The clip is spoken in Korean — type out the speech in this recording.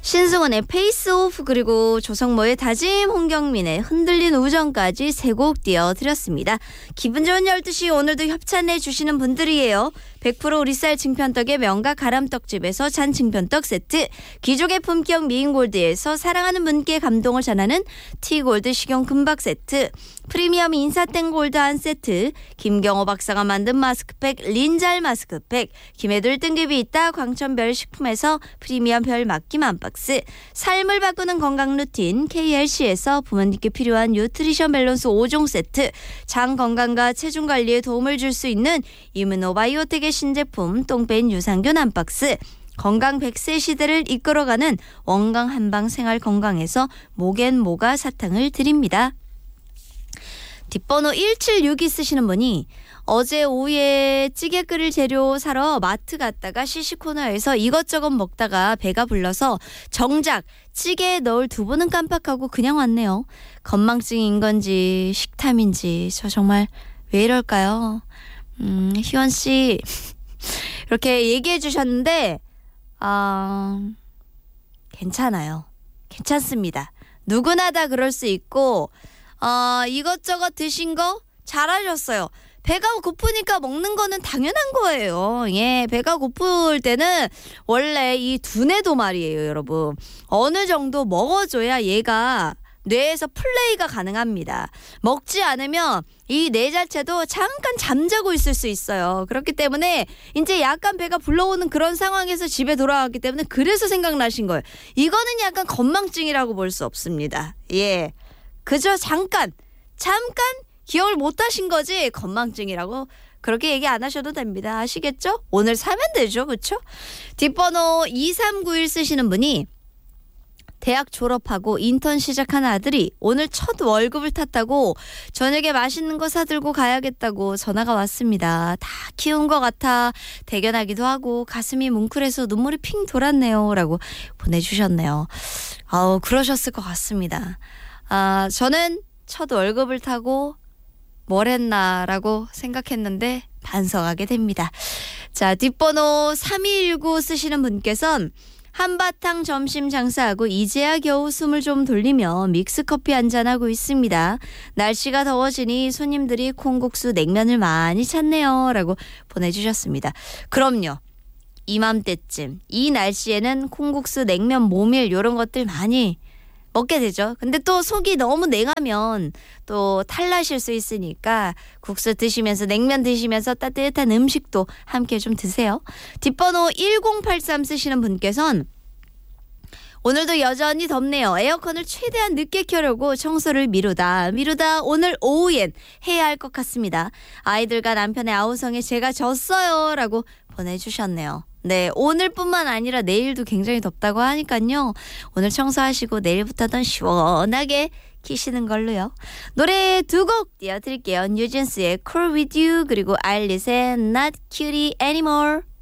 신승원의 페이스 오프 그리고 조성모의 다짐, 홍경민의 흔들린 우정까지 세 곡 띄워드렸습니다. 기분 좋은 12시 오늘도 협찬해 주시는 분들이에요. 100% 우리쌀 증편떡의 명가 가람떡집에서 잔 증편떡 세트, 귀족의 품격 미인골드에서 사랑하는 분께 감동을 전하는 티골드 식용 금박 세트, 프리미엄 인사땡 골드 한 세트, 김경호 박사가 만든 마스크팩 린잘 마스크팩, 김해들 뜬금이 있다 광천별 식품에서 프리미엄 별 맡김 한 박스, 삶을 바꾸는 건강 루틴 KLC에서 부모님께 필요한 뉴트리션 밸런스 5종 세트, 장 건강과 체중 관리에 도움을 줄 수 있는 이므노바이오텍의 신제품 똥뺀 유산균 한 박스, 건강 100세 시대를 이끌어가는 원강 한방 생활 건강에서 목앤모가 사탕을 드립니다. 뒷번호 1762 쓰시는 분이 어제 오후에 찌개 끓일 재료 사러 마트 갔다가 시식코너에서 이것저것 먹다가 배가 불러서 정작 찌개에 넣을 두부는 깜빡하고 그냥 왔네요. 건망증인 건지 식탐인지 저 정말 왜 이럴까요? 희원 씨 이렇게 얘기해 주셨는데 괜찮아요. 괜찮습니다. 누구나 다 그럴 수 있고 이것저것 드신 거 잘하셨어요. 배가 고프니까 먹는 거는 당연한 거예요. 예, 배가 고플 때는 원래 이 두뇌도 말이에요, 여러분. 어느 정도 먹어줘야 얘가 뇌에서 플레이가 가능합니다. 먹지 않으면 이 뇌 자체도 잠깐 잠자고 있을 수 있어요. 그렇기 때문에 이제 약간 배가 불러오는 그런 상황에서 집에 돌아왔기 때문에 그래서 생각나신 거예요. 이거는 약간 건망증이라고 볼 수 없습니다. 예, 그저 잠깐 기억을 못 하신 거지 건망증이라고 그렇게 얘기 안 하셔도 됩니다. 아시겠죠? 오늘 사면 되죠. 그렇죠? 뒷번호 2391 쓰시는 분이 대학 졸업하고 인턴 시작한 아들이 오늘 첫 월급을 탔다고 저녁에 맛있는 거 사들고 가야겠다고 전화가 왔습니다. 다 키운 것 같아 대견하기도 하고 가슴이 뭉클해서 눈물이 핑 돌았네요 라고 보내주셨네요. 그러셨을 것 같습니다. 저는 첫 월급을 타고 뭘 했나라고 생각했는데 반성하게 됩니다. 자, 뒷번호 3219 쓰시는 분께서는 한바탕 점심 장사하고 이제야 겨우 숨을 좀 돌리며 믹스커피 한잔하고 있습니다. 날씨가 더워지니 손님들이 콩국수 냉면을 많이 찾네요 라고 보내주셨습니다. 그럼요. 이맘때쯤 이 날씨에는 콩국수 냉면 모밀 이런 것들 많이 먹게 되죠. 근데 또 속이 너무 냉하면 또 탈나실 수 있으니까 국수 드시면서 냉면 드시면서 따뜻한 음식도 함께 좀 드세요. 뒷번호 1083 쓰시는 분께서는 오늘도 여전히 덥네요. 에어컨을 최대한 늦게 켜려고 청소를 미루다 오늘 오후엔 해야 할 것 같습니다. 아이들과 남편의 아우성에 제가 졌어요 라고 보내주셨네요. 네, 오늘뿐만 아니라 내일도 굉장히 덥다고 하니까요. 오늘 청소하시고 내일부터는 시원하게 키시는 걸로요. 노래 두 곡 띄워드릴게요. 뉴진스의 Cool With You 그리고 아일릿의 Not Cutie Anymore.